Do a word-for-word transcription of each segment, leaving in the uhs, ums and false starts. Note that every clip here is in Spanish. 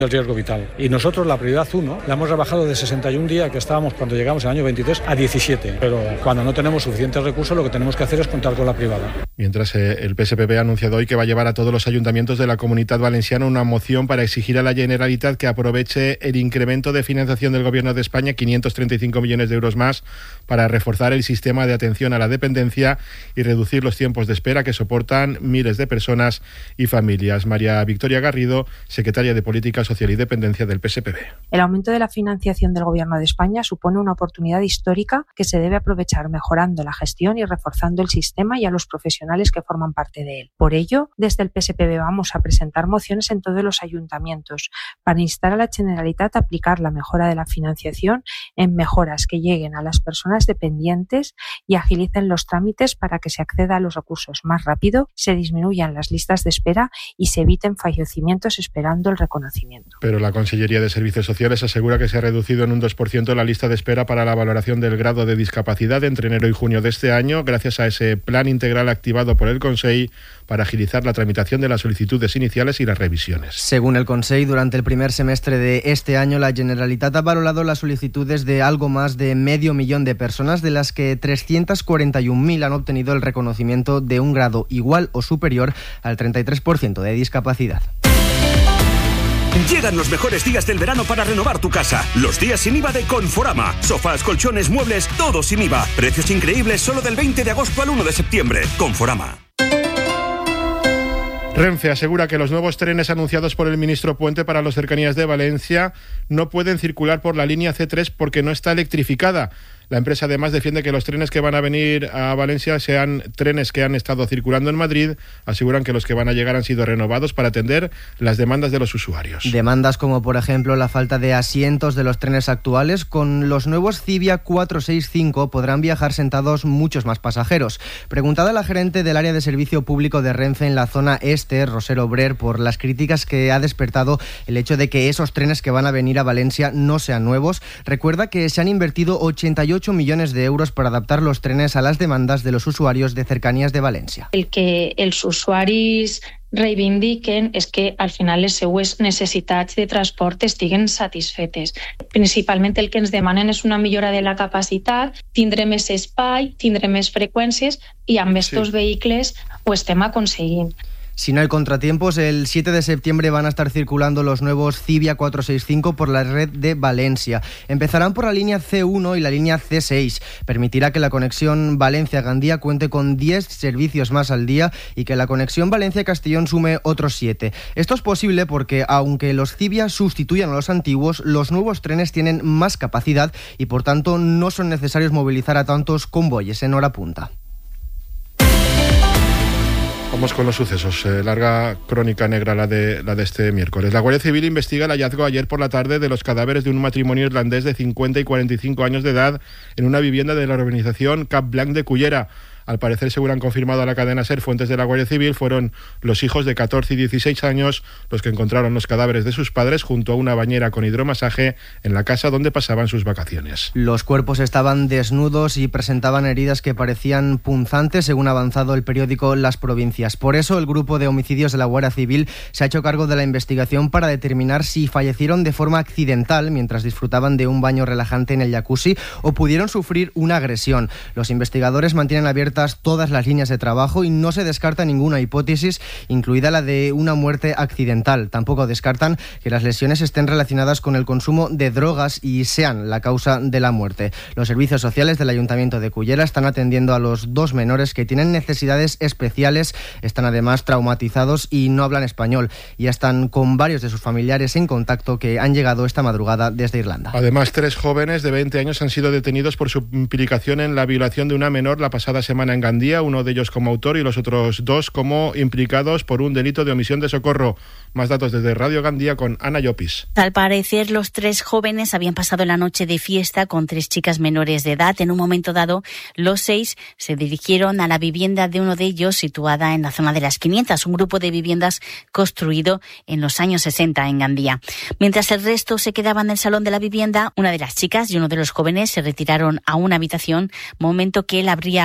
el riesgo vital. Y nosotros la prioridad uno la hemos rebajado de sesenta y un días que estábamos cuando llegamos al año veintitrés a diecisiete. Pero cuando no tenemos suficientes recursos lo que tenemos que hacer es contar con la privada. Mientras eh, el P S P B ha anunciado hoy que va a llevar a todos los ayuntamientos de la Comunidad Valenciana una moción para exigir a la Generalitat que aproveche el incremento de financiación del Gobierno de España, quinientos treinta y cinco millones de euros más, para reforzar el sistema de atención a la dependencia y reducir los tiempos de espera que soportan miles de personas y familias. María Victoria Garrido, secretaria de Política Social y Dependencia del P S P B. El aumento de la financiación del Gobierno de España supone una oportunidad histórica que se debe aprovechar mejorando la gestión y reforzando el sistema y a los profesionales que forman parte de él. Por ello, desde el P S P B vamos a presentar mociones en todos los ayuntamientos para instar a la Generalitat a aplicar la mejora de la financiación en mejoras que lleguen a las personas dependientes y agilicen los trámites para que se acceda a los recursos más rápido, se disminuyan las listas de espera y se eviten fallecimientos esperando el reconocimiento. Pero la Consellería de Servicios Sociales asegura que se ha reducido en un dos por ciento la lista de espera para la valoración del grado de discapacidad entre enero y junio de este año, gracias a ese plan integral activado por el Consell para agilizar la tramitación de las solicitudes iniciales y las revisiones. Según el Consell, durante el primer semestre de este año, la Generalitat ha valorado las solicitudes de algo más de medio millón de personas, de las que trescientas cuarenta y un mil han obtenido el reconocimiento de un grado igual o superior al treinta y tres por ciento de discapacidad. Llegan los mejores días del verano para renovar tu casa. Los días sin I V A de Conforama. Sofás, colchones, muebles, todo sin I V A. Precios increíbles solo del veinte de agosto al uno de septiembre. Conforama. Renfe asegura que los nuevos trenes anunciados por el ministro Puente para las cercanías de Valencia no pueden circular por la línea C tres porque no está electrificada. La empresa además defiende que los trenes que van a venir a Valencia sean trenes que han estado circulando en Madrid. Aseguran que los que van a llegar han sido renovados para atender las demandas de los usuarios. Demandas como, por ejemplo, la falta de asientos de los trenes actuales. Con los nuevos Civia cuatrocientos sesenta y cinco podrán viajar sentados muchos más pasajeros. Preguntada a la gerente del área de servicio público de Renfe en la zona este, Rosero Brer, por las críticas que ha despertado el hecho de que esos trenes que van a venir a Valencia no sean nuevos, recuerda que se han invertido ochenta y ocho millones de euros para adaptar los trenes a las demandas de los usuarios de cercanías de València. El que els usuaris reivindiquen és que al final les seues necessitats de transport estiguen satisfetes. Principalment el que ens demanen és una millora de la capacitat, tindre més espai, tindre més freqüències i amb estos sí. vehicles ho estem aconseguint. Si no hay contratiempos, el siete de septiembre van a estar circulando los nuevos Civia cuatrocientos sesenta y cinco por la red de Valencia. Empezarán por la línea C uno y la línea C seis. Permitirá que la conexión Valencia-Gandía cuente con diez servicios más al día y que la conexión Valencia-Castellón sume otros siete. Esto es posible porque, aunque los Civia sustituyan a los antiguos, los nuevos trenes tienen más capacidad y, por tanto, no son necesarios movilizar a tantos convoyes en hora punta. Vamos con los sucesos. Eh, larga crónica negra la de, la de este miércoles. La Guardia Civil investiga el hallazgo ayer por la tarde de los cadáveres de un matrimonio irlandés de cincuenta y cuarenta y cinco años de edad en una vivienda de la urbanización Cap Blanc de Cullera. Al parecer, según han confirmado a la cadena SER fuentes de la Guardia Civil, fueron los hijos de catorce y dieciséis años los que encontraron los cadáveres de sus padres junto a una bañera con hidromasaje en la casa donde pasaban sus vacaciones. Los cuerpos estaban desnudos y presentaban heridas que parecían punzantes, según ha avanzado el periódico Las Provincias. Por eso, el grupo de homicidios de la Guardia Civil se ha hecho cargo de la investigación para determinar si fallecieron de forma accidental mientras disfrutaban de un baño relajante en el jacuzzi o pudieron sufrir una agresión. Los investigadores mantienen abiertas todas las líneas de trabajo y no se descarta ninguna hipótesis, incluida la de una muerte accidental. Tampoco descartan que las lesiones estén relacionadas con el consumo de drogas y sean la causa de la muerte. Los servicios sociales del Ayuntamiento de Cullera están atendiendo a los dos menores que tienen necesidades especiales, están además traumatizados y no hablan español. Ya están con varios de sus familiares en contacto que han llegado esta madrugada desde Irlanda. Además, tres jóvenes de veinte años han sido detenidos por su implicación en la violación de una menor la pasada semana en Gandía, uno de ellos como autor y los otros dos como implicados por un delito de omisión de socorro. Más datos desde Radio Gandía con Ana Llopis. Al parecer, los tres jóvenes habían pasado la noche de fiesta con tres chicas menores de edad. En un momento dado, los seis se dirigieron a la vivienda de uno de ellos, situada en la zona de las quinientas, un grupo de viviendas construido en los años sesenta en Gandía. Mientras el resto se quedaba en el salón de la vivienda, una de las chicas y uno de los jóvenes se retiraron a una habitación, momento que él habría aprovechado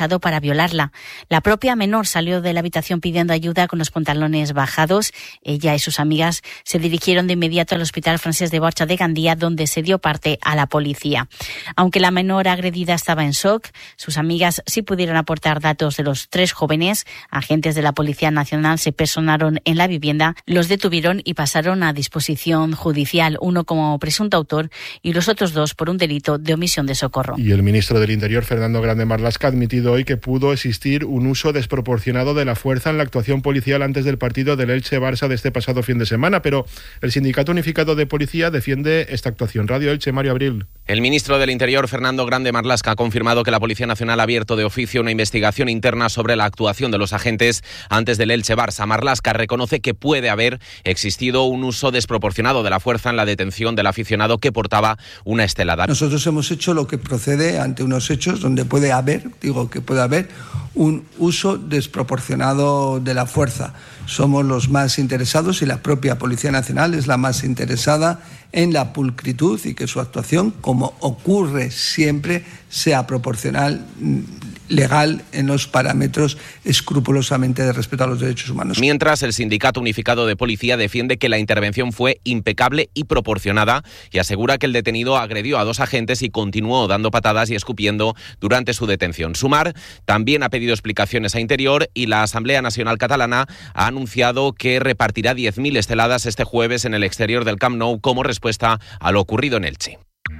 aprovechado para violarla. La propia menor salió de la habitación pidiendo ayuda con los pantalones bajados. Ella y sus amigas se dirigieron de inmediato al Hospital Francesc de Borja de Gandía, donde se dio parte a la policía. Aunque la menor agredida estaba en shock, sus amigas sí pudieron aportar datos de los tres jóvenes. Agentes de la Policía Nacional se personaron en la vivienda, los detuvieron y pasaron a disposición judicial, uno como presunto autor y los otros dos por un delito de omisión de socorro. Y el ministro del Interior, Fernando Grande Marlaska, ha admitido hoy que pudo existir un uso desproporcionado de la fuerza en la actuación policial antes del partido del Elche-Barça de este pasado fin de semana, pero el Sindicato Unificado de Policía defiende esta actuación. Radio Elche, Mario Abril. El ministro del Interior, Fernando Grande Marlaska, ha confirmado que la Policía Nacional ha abierto de oficio una investigación interna sobre la actuación de los agentes antes del Elche-Barça. Marlaska reconoce que puede haber existido un uso desproporcionado de la fuerza en la detención del aficionado que portaba una estelada. Nosotros hemos hecho lo que procede ante unos hechos donde puede haber, digo que puede haber, un uso desproporcionado de la fuerza. Somos los más interesados y la propia Policía Nacional es la más interesada en la pulcritud y que su actuación, como ocurre siempre, sea proporcional, legal, en los parámetros escrupulosamente de respeto a los derechos humanos. Mientras, el Sindicato Unificado de Policía defiende que la intervención fue impecable y proporcionada y asegura que el detenido agredió a dos agentes y continuó dando patadas y escupiendo durante su detención. Sumar también ha pedido explicaciones a Interior y la Asamblea Nacional Catalana ha anunciado que repartirá diez mil esteladas este jueves en el exterior del Camp Nou como respuesta a lo ocurrido en Elche.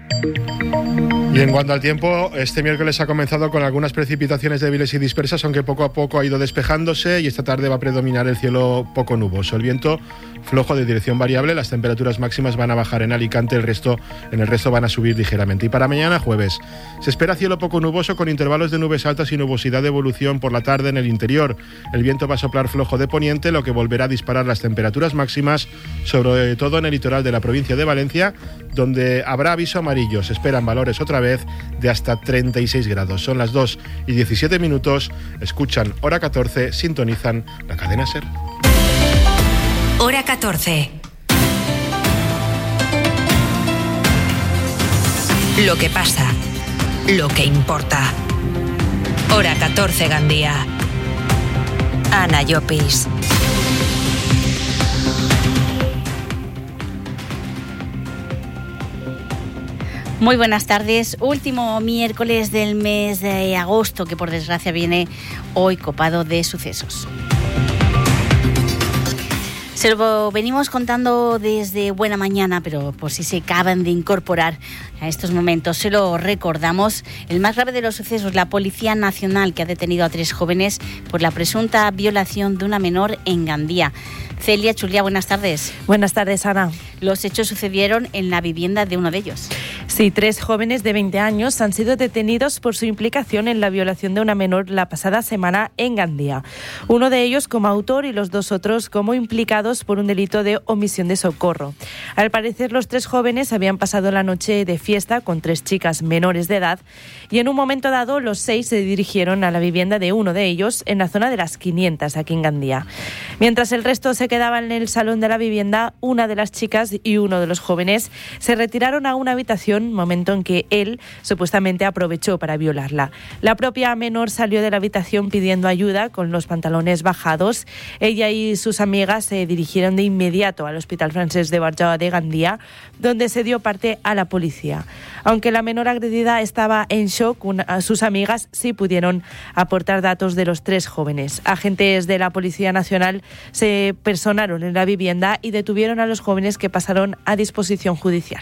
Y en cuanto al tiempo, este miércoles ha comenzado con algunas precipitaciones débiles y dispersas, aunque poco a poco ha ido despejándose y esta tarde va a predominar el cielo poco nuboso. El viento flojo de dirección variable, las temperaturas máximas van a bajar en Alicante, el resto en el resto van a subir ligeramente. Y para mañana jueves se espera cielo poco nuboso con intervalos de nubes altas y nubosidad de evolución por la tarde en el interior. El viento va a soplar flojo de poniente, lo que volverá a disparar las temperaturas máximas, sobre todo en el litoral de la provincia de Valencia, donde habrá aviso amarillo. Se esperan valores otra vez de hasta treinta y seis grados. Son las dos y diecisiete minutos. Escuchan Hora catorce, sintonizan la cadena SER. Hora catorce. Lo que pasa, lo que importa. Hora catorce, Gandía. Ana Llopis. Muy buenas tardes. Último miércoles del mes de agosto, que por desgracia viene hoy copado de sucesos. Se lo venimos contando desde buena mañana, pero por si se acaban de incorporar a estos momentos, se lo recordamos. El más grave de los sucesos, la Policía Nacional, que ha detenido a tres jóvenes por la presunta violación de una menor en Gandía. Celia Chulia, buenas tardes. Buenas tardes, Ana. Los hechos sucedieron en la vivienda de uno de ellos. Sí, tres jóvenes de veinte años han sido detenidos por su implicación en la violación de una menor la pasada semana en Gandía. Uno de ellos como autor y los dos otros como implicados por un delito de omisión de socorro. Al parecer, los tres jóvenes habían pasado la noche de fiesta con tres chicas menores de edad y en un momento dado los seis se dirigieron a la vivienda de uno de ellos en la zona de las quinientas, aquí en Gandía. Mientras el resto se quedaba en el salón de la vivienda, una de las chicas y uno de los jóvenes se retiraron a una habitación, momento en que él supuestamente aprovechó para violarla. La propia menor salió de la habitación pidiendo ayuda con los pantalones bajados. Ella y sus amigas se dirigieron de inmediato al Hospital Francesc de Borja de Gandía, donde se dio parte a la policía. Aunque la menor agredida estaba en shock, una, sus amigas sí pudieron aportar datos de los tres jóvenes. Agentes de la Policía Nacional se personaron en la vivienda y detuvieron a los jóvenes, que pasaron a disposición judicial.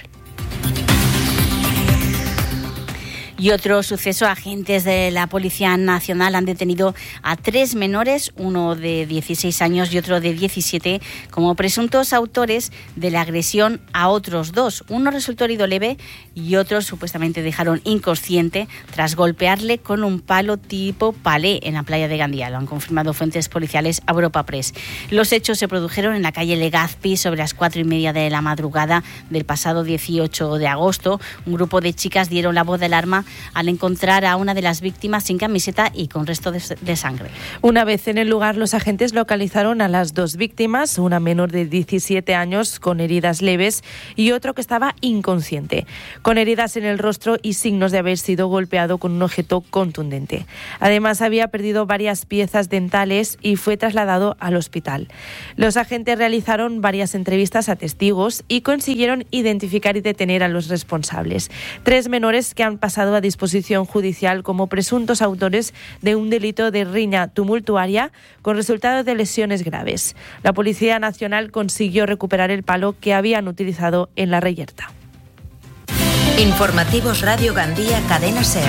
Y otro suceso, agentes de la Policía Nacional han detenido a tres menores, uno de dieciséis años y otro de diecisiete, como presuntos autores de la agresión a otros dos. Uno resultó herido leve y otros supuestamente dejaron inconsciente tras golpearle con un palo tipo palé en la playa de Gandía. Lo han confirmado fuentes policiales a Europa Press. Los hechos se produjeron en la calle Legazpi sobre las cuatro y media de la madrugada del pasado dieciocho de agosto. Un grupo de chicas dieron la voz de alarma al encontrar a una de las víctimas sin camiseta y con resto de, de sangre. Una vez en el lugar, los agentes localizaron a las dos víctimas, una menor de diecisiete años con heridas leves y otro que estaba inconsciente, con heridas en el rostro y signos de haber sido golpeado con un objeto contundente. Además, había perdido varias piezas dentales y fue trasladado al hospital. Los agentes realizaron varias entrevistas a testigos y consiguieron identificar y detener a los responsables. Tres menores que han pasado a disposición judicial como presuntos autores de un delito de riña tumultuaria con resultado de lesiones graves. La Policía Nacional consiguió recuperar el palo que habían utilizado en la reyerta. Informativos Radio Gandía, Cadena SER.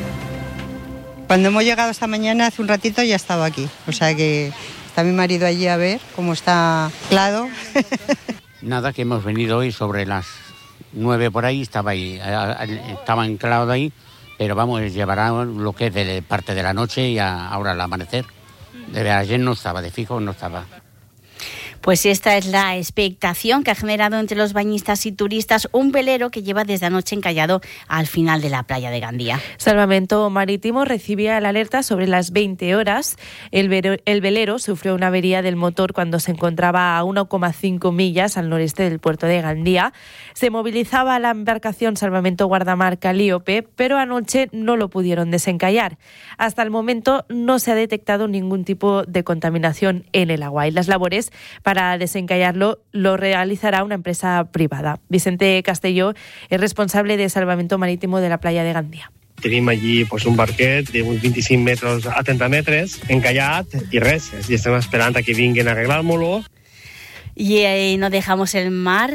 Cuando hemos llegado esta mañana, hace un ratito, ya estaba aquí. O sea que está mi marido allí a ver cómo está claro. Nada, que hemos venido hoy sobre las nueve por ahí, estaba ahí, estaba anclado ahí, pero vamos, llevará lo que es de parte de la noche y a, ahora al amanecer. Desde ayer no estaba, de fijo no estaba. Pues esta es la expectación que ha generado entre los bañistas y turistas un velero que lleva desde anoche encallado al final de la playa de Gandía. Salvamento Marítimo recibía la alerta sobre las veinte horas. El, vero, el velero sufrió una avería del motor cuando se encontraba a uno coma cinco millas al noreste del puerto de Gandía. Se movilizaba la embarcación Salvamento Guardamar Calíope, pero anoche no lo pudieron desencallar. Hasta el momento no se ha detectado ningún tipo de contaminación en el agua y las labores para Para desencallarlo lo realizará una empresa privada. Vicente Castelló es responsable de Salvamento Marítimo de la playa de Gandía. Tenim allí pues, un barquet d'uns vint-i-cinc metres a trenta metres, encallat, i res, i estem esperant a que vinguin a arreglar-lo-lo. Y eh, no dejamos el mar,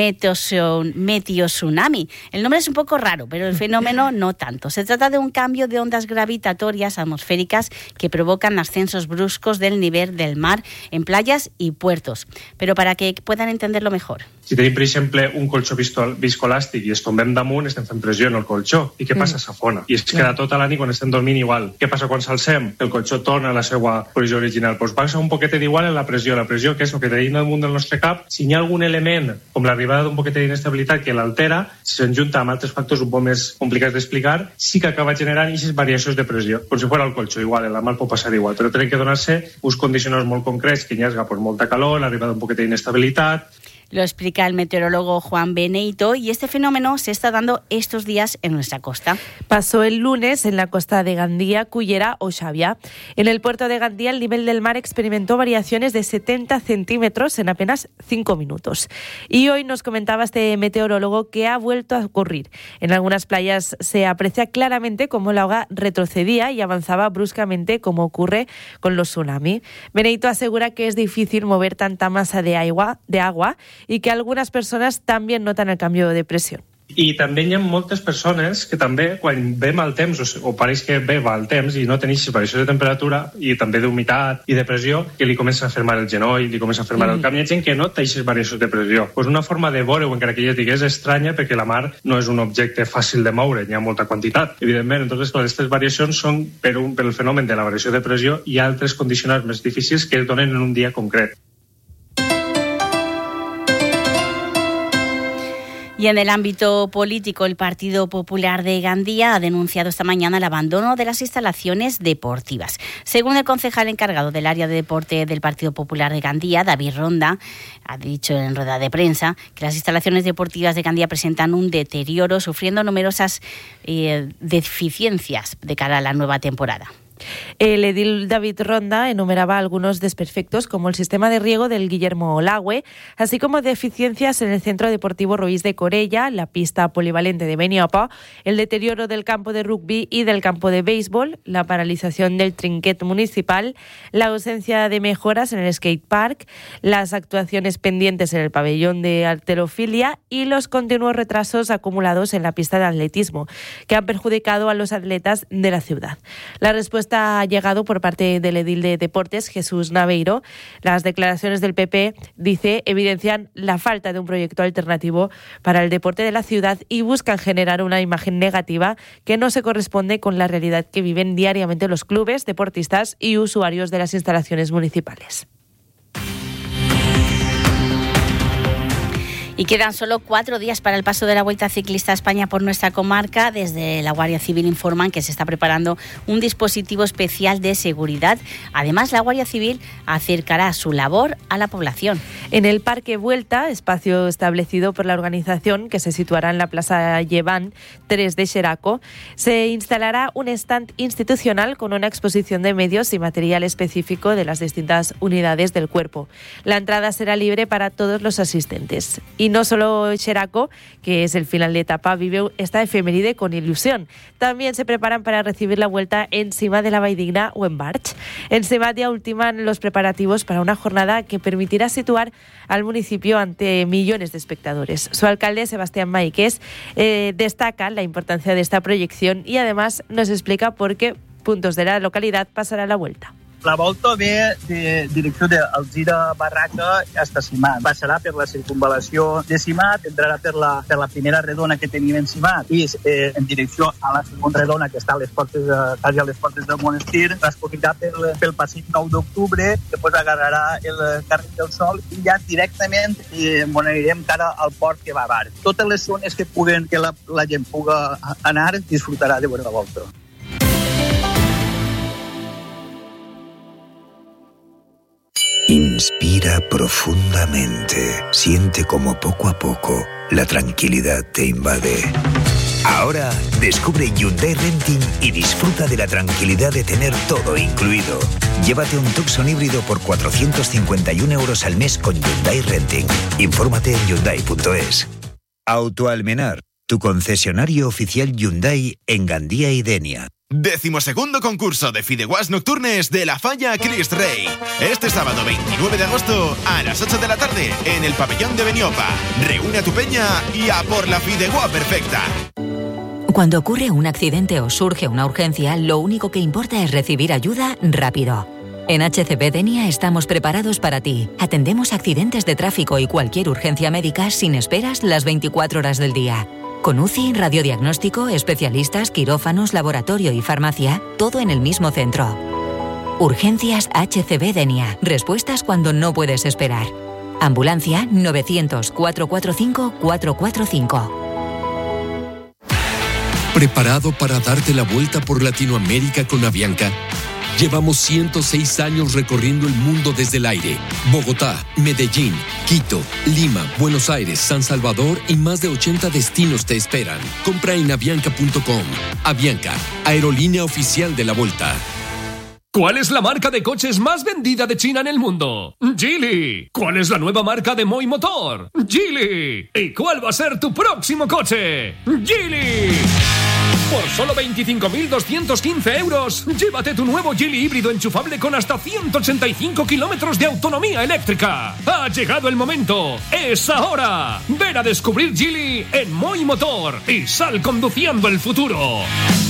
Meteotsunami. El nombre es un poco raro, pero el fenómeno no tanto. Se trata de un cambio de ondas gravitatorias atmosféricas que provocan ascensos bruscos del nivel del mar en playas y puertos. Pero para que puedan entenderlo mejor. Si tenim, per exemple, un colxó viscolàstic i es tombem damunt, estem fent pressió en el colxó. I què passa? Mm. S'afona. I es queda tota la nit quan estem dormint igual. Què passa quan s'alcem? El colxó torna a la seva posició original. Pues passa un poquet d'igual en la pressió. La pressió, que és el que tenim damunt del nostre cap, si hi ha algun element, com l'arribada d'un poquet d'inestabilitat que l'altera, si s'enjunta amb altres factors un poc més complicats d'explicar, sí que acaba generant aquestes variacions de pressió. Com si fos el colxó, igual, en la mar pot passar igual, però tenen que donar-se uns condicionants molt concrets, que hi hagi pues, molta calor, l'arribada d'un poquet d'inestabilitat. Lo explica el meteorólogo Juan Beneito y este fenómeno se está dando estos días en nuestra costa. Pasó el lunes en la costa de Gandía, Cullera o Xàbia. En el puerto de Gandía el nivel del mar experimentó variaciones de setenta centímetros en apenas cinco minutos. Y hoy nos comentaba este meteorólogo que ha vuelto a ocurrir. En algunas playas se aprecia claramente cómo la ola retrocedía y avanzaba bruscamente como ocurre con los tsunamis. Beneito asegura que es difícil mover tanta masa de agua, de agua y que algunas personas también notan el cambio de presión. I també hi ha moltes persones que també, quan ve mal temps, o, o pareix que ve mal temps i no tenéis variació de temperatura i també d'humitat i de pressió, que li comença a fermar el genoll, li comença a fermar mm. el camp. Hi ha gent que nota aquestes variacions de pressió. Pues una forma de veure-ho, encara que ja digués, estranya, perquè la mar no és un objecte fàcil de moure, hi ha molta quantitat, evidentment. Entonces, aquestes variacions són per, un, per el fenomen de la variació de pressió i altres condicionants més difícils que es donen en un dia concret. Y en el ámbito político, el Partido Popular de Gandía ha denunciado esta mañana el abandono de las instalaciones deportivas. Según el concejal encargado del área de deporte del Partido Popular de Gandía, David Ronda, ha dicho en rueda de prensa que las instalaciones deportivas de Gandía presentan un deterioro, sufriendo numerosas eh, deficiencias de cara a la nueva temporada. El edil David Ronda enumeraba algunos desperfectos como el sistema de riego del Guillermo Olagüe, así como deficiencias en el Centro Deportivo Ruiz de Corella, la pista polivalente de Beniopa, el deterioro del campo de rugby y del campo de béisbol, la paralización del trinquet municipal, la ausencia de mejoras en el skate park, las actuaciones pendientes en el pabellón de halterofilia y los continuos retrasos acumulados en la pista de atletismo, que han perjudicado a los atletas de la ciudad. La respuesta ha llegado por parte del edil de Deportes, Jesús Naveiro. Las declaraciones del P P, dice, evidencian la falta de un proyecto alternativo para el deporte de la ciudad y buscan generar una imagen negativa que no se corresponde con la realidad que viven diariamente los clubes, deportistas y usuarios de las instalaciones municipales. Y quedan solo cuatro días para el paso de la Vuelta Ciclista a España por nuestra comarca. Desde la Guardia Civil informan que se está preparando un dispositivo especial de seguridad. Además, la Guardia Civil acercará su labor a la población. En el Parque Vuelta, espacio establecido por la organización que se situará en la Plaza Llevant tres de Xeraco, se instalará un stand institucional con una exposición de medios y material específico de las distintas unidades del cuerpo. La entrada será libre para todos los asistentes. Y no solo Xeraco, que es el final de etapa, vive esta efeméride con ilusión. También se preparan para recibir la vuelta en Cima de la Valldigna o en Barx. En Semat ya ultiman los preparativos para una jornada que permitirá situar al municipio ante millones de espectadores. Su alcalde, Sebastián Maiqués, eh, destaca la importancia de esta proyección y además nos explica por qué puntos de la localidad pasará la vuelta. La volta ve de direcció d'Alzira Barraca hasta Simat. Passarà per la circunvalació de Simat, entrarà per la, per la primera redona que tenim en Simat i eh, en direcció a la segona redona que està a les portes de, quasi a les portes del monestir. Transcorrirà pel, pel passeig nou d'octubre, després agarrarà el carrer del Sol i ja directament eh, anirem cara al port que va a Bar. Totes les zones que puguen que la, la gent puga anar disfrutarà de veure la volta. Inspira profundamente. Siente como poco a poco la tranquilidad te invade. Ahora descubre Hyundai Renting y disfruta de la tranquilidad de tener todo incluido. Llévate un Tucson híbrido por cuatrocientos cincuenta y un euros al mes con Hyundai Renting. Infórmate en hyundai punto es. Autoalmenar, tu concesionario oficial Hyundai en Gandía y Denia. Décimo segundo concurso de Fideuàs Nocturnes de la Falla Crist Rei. Este sábado veintinueve de agosto a las ocho de la tarde en el pabellón de Beniopa. Reúne a tu peña y a por la Fideuà perfecta. Cuando ocurre un accidente o surge una urgencia, lo único que importa es recibir ayuda rápido. En H C B Denia estamos preparados para ti. Atendemos accidentes de tráfico y cualquier urgencia médica sin esperas las veinticuatro horas del día. Con U C I, radiodiagnóstico, especialistas, quirófanos, laboratorio y farmacia, todo en el mismo centro. Urgencias H C B Denia. Respuestas cuando no puedes esperar. Ambulancia novecientos, cuatrocientos cuarenta y cinco, cuatrocientos cuarenta y cinco. ¿Preparado para darte la vuelta por Latinoamérica con Avianca? Llevamos ciento seis años recorriendo el mundo desde el aire. Bogotá, Medellín, Quito, Lima, Buenos Aires, San Salvador y más de ochenta destinos te esperan. Compra en avianca punto com. Avianca, aerolínea oficial de la Vuelta. ¿Cuál es la marca de coches más vendida de China en el mundo? Geely. ¿Cuál es la nueva marca de Moi Motor? Geely. ¿Y cuál va a ser tu próximo coche? Geely. Por solo veinticinco mil doscientos quince euros, llévate tu nuevo Geely híbrido enchufable con hasta ciento ochenta y cinco kilómetros de autonomía eléctrica. Ha llegado el momento. ¡Es ahora! Ven a descubrir Geely en Moi Motor y sal conduciendo el futuro.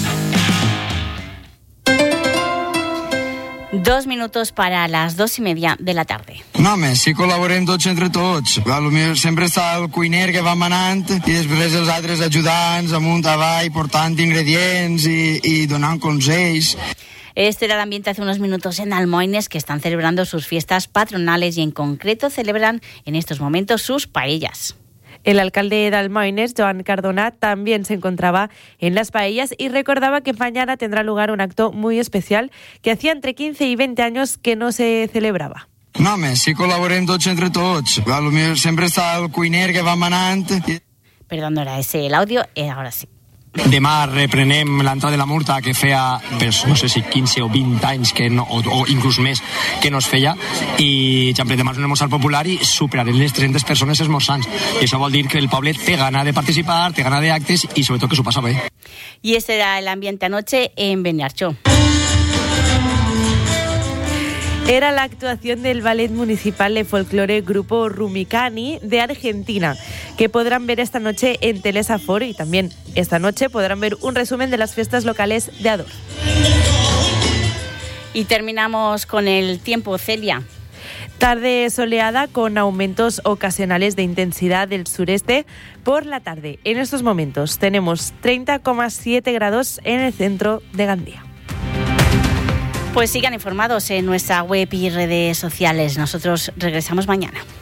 Dos minutos para las dos y media de la tarde. No, home, si col·laborem tots entre tots. Potser sempre està el cuiner que va manant i després els altres ajudants amunt avall, portant ingredients i, i donant consells. Este era el ambiente hace unos minutos en Almoines, que están celebrando sus fiestas patronales y en concreto celebran en estos momentos sus paellas. El alcalde de Almoines, Joan Cardona, también se encontraba en las paellas y recordaba que mañana tendrá lugar un acto muy especial que hacía entre quince y veinte años que no se celebraba. No, home, si col·laborem tots entre tots. Potser sempre està el cuiner que va manant. Perdón, no era ese el audio, eh, ahora sí. Demà reprenem l'entrada de la multa que feia, pues, no sé si quinze o vint anys que no, o, o inclús més que no es feia, i ja demà és un esmorzar popular i superarem les tres-centes persones esmorzants. I això vol dir que el poble té gana de participar, té gana de actes i sobretot que s'ho passa bé. Y ese era el ambiente anoche en Beniarjó. Era la actuación del Ballet Municipal de Folclore Grupo Rumicani de Argentina, que podrán ver esta noche en Telesafor, y también esta noche podrán ver un resumen de las fiestas locales de Ador. Y terminamos con el tiempo, Celia. Tarde soleada con aumentos ocasionales de intensidad del sureste por la tarde. En estos momentos tenemos treinta coma siete grados en el centro de Gandía. Pues sigan informados en nuestra web y redes sociales. Nosotros regresamos mañana.